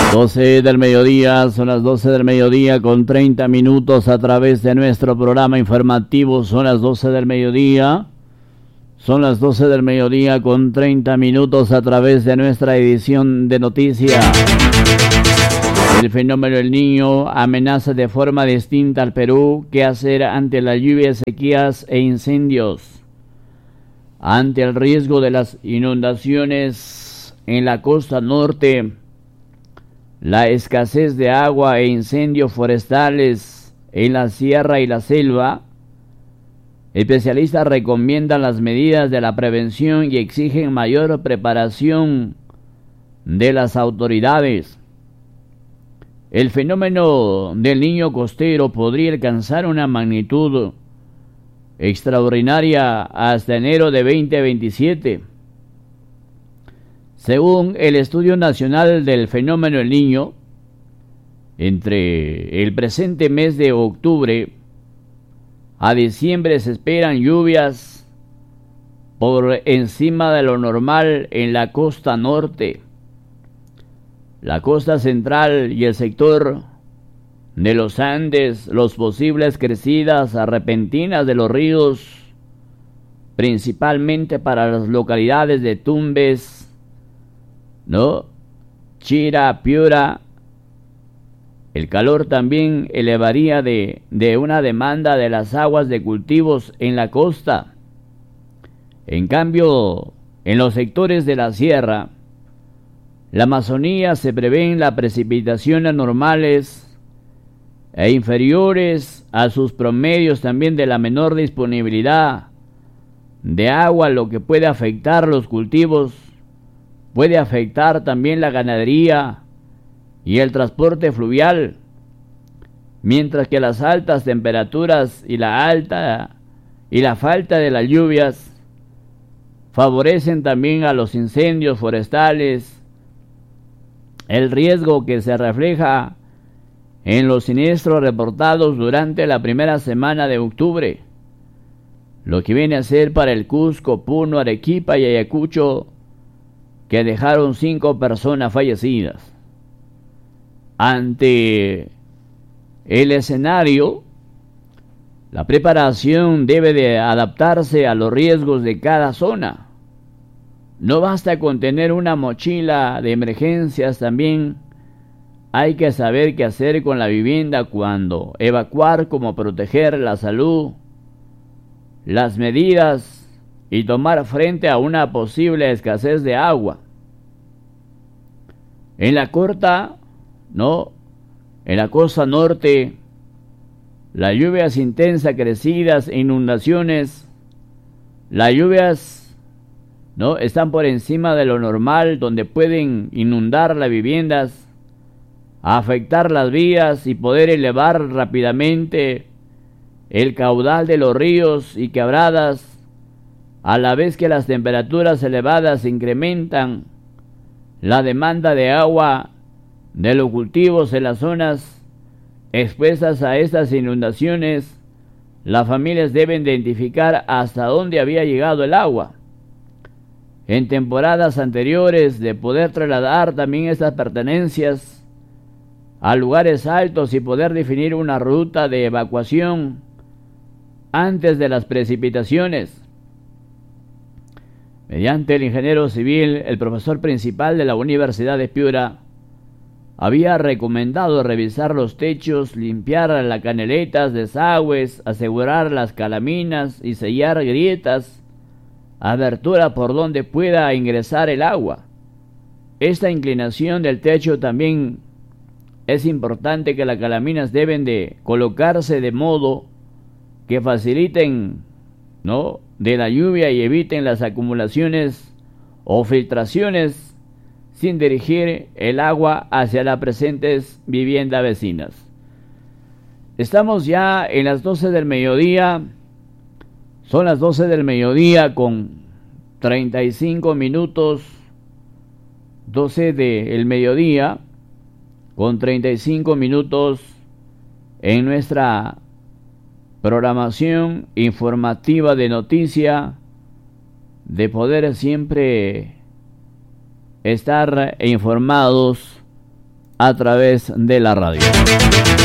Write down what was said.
12 del mediodía, son las 12 del mediodía con 30 minutos a través de nuestro programa informativo. Son las 12 del mediodía. Son las 12 del mediodía con 30 minutos a través de nuestra edición de noticias. El fenómeno del Niño amenaza de forma distinta al Perú. ¿Qué hacer ante las lluvias, sequías e incendios? Ante el riesgo de las inundaciones en la costa norte, la escasez de agua e incendios forestales en la sierra y la selva, especialistas recomiendan las medidas de la prevención y exigen mayor preparación de las autoridades. El fenómeno del Niño costero podría alcanzar una magnitud extraordinaria hasta enero de 2027. Según el Estudio Nacional del Fenómeno del Niño, entre el presente mes de octubre a diciembre se esperan lluvias por encima de lo normal en la costa norte, la costa central y el sector de los Andes. Los posibles crecidas repentinas de los ríos, principalmente para las localidades de Tumbes, Chira, Piura. El calor también elevaría de una demanda de las aguas de cultivos en la costa. En cambio, en los sectores de la sierra, la Amazonía, se prevén las precipitaciones normales e inferiores a sus promedios, también de la menor disponibilidad de agua, lo que puede afectar los cultivos, puede afectar también la ganadería y el transporte fluvial, mientras que las altas temperaturas y la falta de las lluvias favorecen también a los incendios forestales. El riesgo que se refleja en los siniestros reportados durante la primera semana de octubre, lo que viene a ser para el Cusco, Puno, Arequipa y Ayacucho, que dejaron 5 personas fallecidas. Ante el escenario, la preparación debe de adaptarse a los riesgos de cada zona. No basta con tener una mochila de emergencias, también hay que saber qué hacer con la vivienda, cuándo evacuar, cómo proteger la salud, las medidas y tomar frente a una posible escasez de agua. En la costa norte, las lluvias intensas, crecidas e inundaciones, las lluvias están por encima de lo normal, donde pueden inundar las viviendas, afectar las vías y poder elevar rápidamente el caudal de los ríos y quebradas, a la vez que las temperaturas elevadas incrementan la demanda de agua de los cultivos en las zonas expuestas a estas inundaciones. Las familias deben identificar hasta dónde había llegado el agua en temporadas anteriores, de poder trasladar también estas pertenencias a lugares altos y poder definir una ruta de evacuación antes de las precipitaciones. Mediante el ingeniero civil, el profesor principal de la Universidad de Piura había recomendado revisar los techos, limpiar las canaletas, desagües, asegurar las calaminas y sellar grietas, abertura por donde pueda ingresar el agua. Esta inclinación del techo también es importante, que las calaminas deben de colocarse de modo que faciliten de la lluvia y eviten las acumulaciones o filtraciones, sin dirigir el agua hacia las presentes viviendas vecinas. Estamos ya en las 12 del mediodía. Son las 12 del mediodía con 35 minutos. 12 del mediodía con 35 minutos en nuestra programación informativa de noticia, de poder siempre estar informados a través de la radio.